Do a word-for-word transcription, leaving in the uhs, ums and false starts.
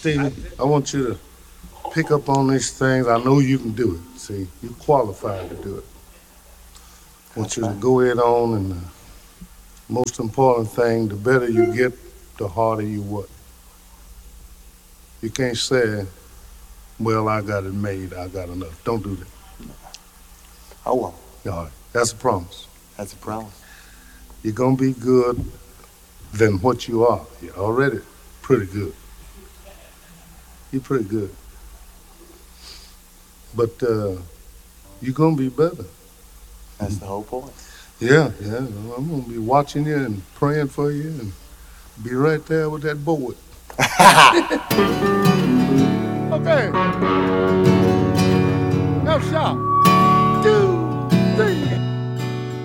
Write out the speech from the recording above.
Stevie, I want you to pick up on these things. I know you can do it. See, you qualified to do it. I want you to go ahead on, and the most important thing, the better you get, the harder you work. You can't say, well, I got it made, I got enough. Don't do that. I won't. All right, that's a promise. That's a promise. You're gonna be good than what you are. You're already pretty good. You're pretty good. But uh, you're gonna be better. That's the whole point. Yeah, yeah. I'm gonna be watching you and praying for you and be right there with that board. Okay. Now, shot. Two.